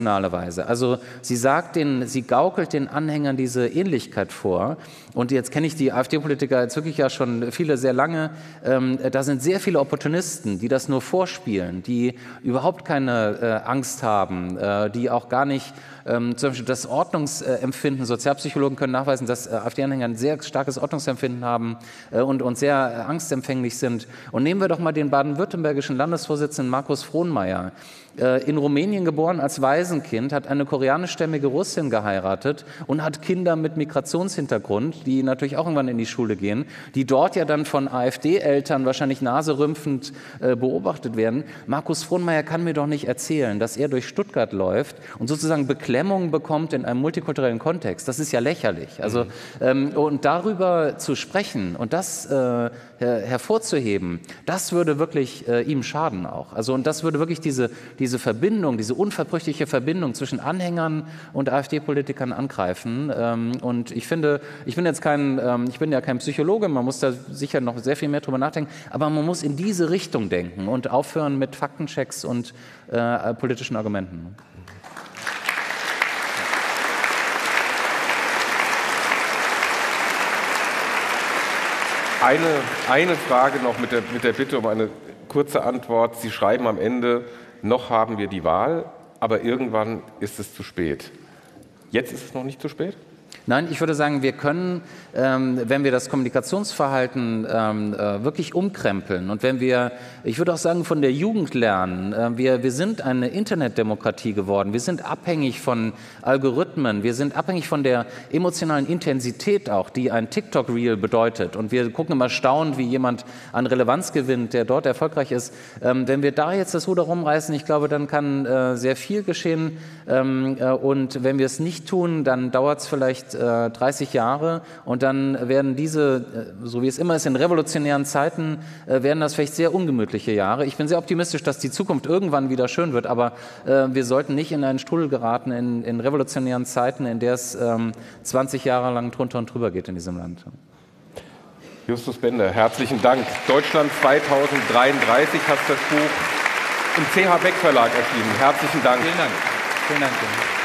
Weise. Also sie gaukelt den Anhängern diese Ähnlichkeit vor. Und jetzt kenne ich die AfD-Politiker jetzt wirklich ja schon viele sehr lange. Da sind sehr viele Opportunisten, die das nur vorspielen, die überhaupt keine Angst haben, die auch gar nicht zum Beispiel das Ordnungsempfinden, Sozialpsychologen können nachweisen, dass AfD-Anhänger ein sehr starkes Ordnungsempfinden haben und sehr angstempfänglich sind. Und nehmen wir doch mal den baden-württembergischen Landesvorsitzenden Markus Frohnmayer. In Rumänien geboren als Waisenkind, hat eine koreanischstämmige Russin geheiratet und hat Kinder mit Migrationshintergrund, die natürlich auch irgendwann in die Schule gehen, die dort ja dann von AfD-Eltern wahrscheinlich naserümpfend beobachtet werden. Markus Frohnmayer kann mir doch nicht erzählen, dass er durch Stuttgart läuft und sozusagen Beklemmung bekommt in einem multikulturellen Kontext. Das ist ja lächerlich. Also, und darüber zu sprechen und das hervorzuheben, das würde wirklich ihm schaden auch. Also, und das würde wirklich diese Verbindung, diese unverbrüchliche Verbindung zwischen Anhängern und AfD-Politikern angreifen. Und ich bin ja kein Psychologe, man muss da sicher noch sehr viel mehr drüber nachdenken, aber man muss in diese Richtung denken und aufhören mit Faktenchecks und politischen Argumenten. Eine Frage noch mit der Bitte um eine kurze Antwort. Sie schreiben am Ende, noch haben wir die Wahl, aber irgendwann ist es zu spät. Jetzt ist es noch nicht zu spät? Nein, ich würde sagen, wir können, wenn wir das Kommunikationsverhalten wirklich umkrempeln und wenn wir, ich würde auch sagen, von der Jugend lernen, wir sind eine Internetdemokratie geworden, wir sind abhängig von Algorithmen, wir sind abhängig von der emotionalen Intensität auch, die ein TikTok-Reel bedeutet und wir gucken immer staunend, wie jemand an Relevanz gewinnt, der dort erfolgreich ist. Wenn wir da jetzt das Ruder rumreißen, ich glaube, dann kann sehr viel geschehen und wenn wir es nicht tun, dann dauert es vielleicht 30 Jahre und dann werden diese, so wie es immer ist in revolutionären Zeiten, werden das vielleicht sehr ungemütliche Jahre. Ich bin sehr optimistisch, dass die Zukunft irgendwann wieder schön wird, aber wir sollten nicht in einen Strudel geraten in revolutionären Zeiten, in der es 20 Jahre lang drunter und drüber geht in diesem Land. Justus Bender, herzlichen Dank. Deutschland 2033 hat das Buch im CH Beck Verlag erschienen. Herzlichen Dank. Vielen Dank. Vielen Dank.